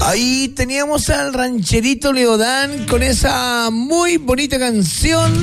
Ahí teníamos al rancherito Leodán con esa muy bonita canción,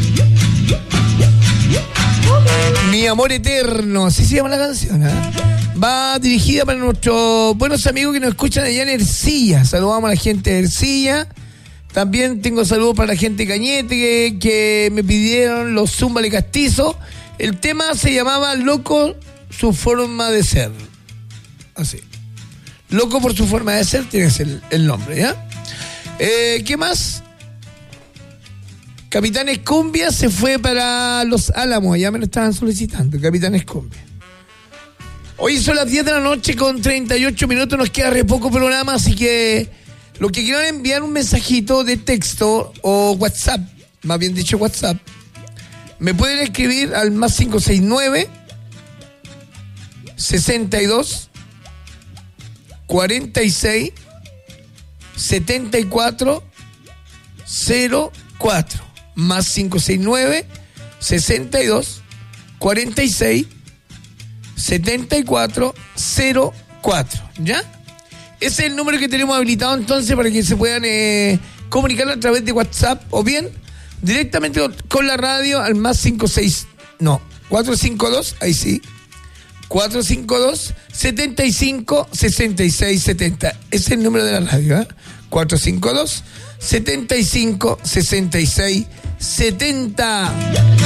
Mi Amor Eterno, así se llama la canción, ¿eh? Va dirigida para nuestros buenos amigos que nos escuchan allá en Ercilla. Saludamos a la gente de Ercilla. También tengo saludos para la gente de Cañete que me pidieron los Zúmbale Castizo. El tema se llamaba Loco su forma de ser. Así. Loco por su forma de ser, tienes el nombre, ¿ya? ¿Qué más? Capitanes Cumbia se fue para Los Álamos, ya me lo estaban solicitando, Capitanes Cumbia. Hoy son las 10 de la noche con 38 minutos, nos queda re poco programa, así que los que quieran enviar un mensajito de texto o WhatsApp, más bien dicho WhatsApp, me pueden escribir al más 569 62 46 74 04 más 569 62 46 74 04, ¿ya? Ese es el número que tenemos habilitado entonces para que se puedan comunicar a través de WhatsApp o bien directamente con la radio al más 452, ahí sí, 452 75 66 70. Ese es el número de la radio, ¿eh? 452 75 66 70.